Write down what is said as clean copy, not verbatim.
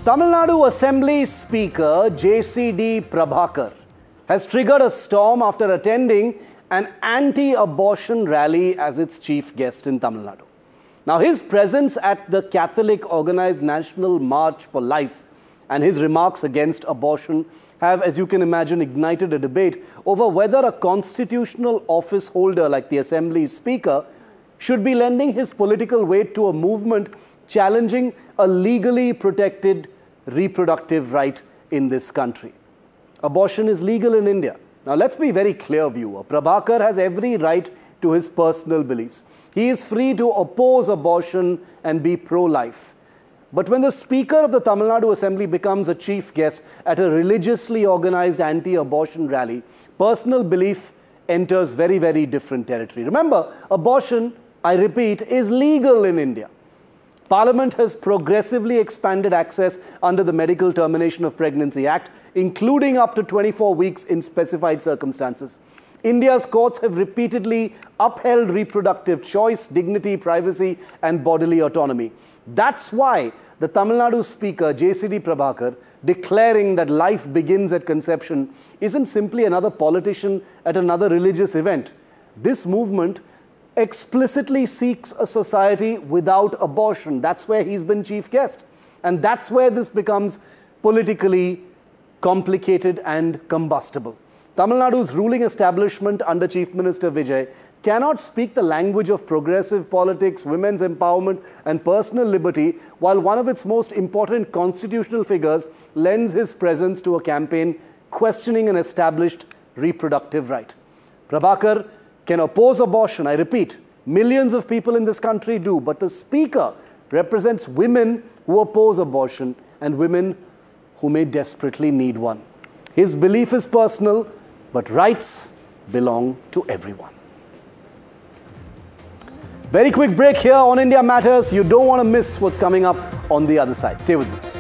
Tamil Nadu Assembly Speaker JCD Prabhakar has triggered a storm after attending an anti-abortion rally as its chief guest in Tamil Nadu. Now, his presence at the Catholic organized National March for Life and his remarks against abortion have, as you can imagine, ignited a debate over whether a constitutional office holder like the Assembly Speaker should be lending his political weight to a movement challenging a legally protected reproductive right in this country. Abortion is legal in India. Now, let's be very clear, viewer. Prabhakar has every right to his personal beliefs. He is free to oppose abortion and be pro-life. But when the Speaker of the Tamil Nadu Assembly becomes a chief guest at a religiously organized anti-abortion rally, personal belief enters very, very different territory. Remember, abortion, I repeat, is legal in India. Parliament has progressively expanded access under the Medical Termination of Pregnancy Act, including up to 24 weeks in specified circumstances. India's courts have repeatedly upheld reproductive choice, dignity, privacy, and bodily autonomy. That's why the Tamil Nadu Speaker, JCD Prabhakar, declaring that life begins at conception, isn't simply another politician at another religious event. This movement explicitly seeks a society without abortion. That's where he's been chief guest. And that's where this becomes politically complicated and combustible. Tamil Nadu's ruling establishment under Chief Minister Vijay cannot speak the language of progressive politics, women's empowerment and personal liberty, while one of its most important constitutional figures lends his presence to a campaign questioning an established reproductive right. Prabhakar can oppose abortion, I repeat. Millions of people in this country do, but the Speaker represents women who oppose abortion and women who may desperately need one. His belief is personal, but rights belong to everyone. Very quick break here on India Matters. You don't want to miss what's coming up on the other side. Stay with me.